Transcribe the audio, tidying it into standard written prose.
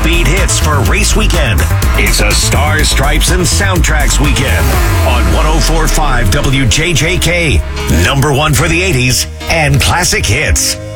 speed hits for race weekend. It's a Stars, Stripes, and Soundtracks weekend on 104.5 WJJK. Number one for the 80s and classic hits.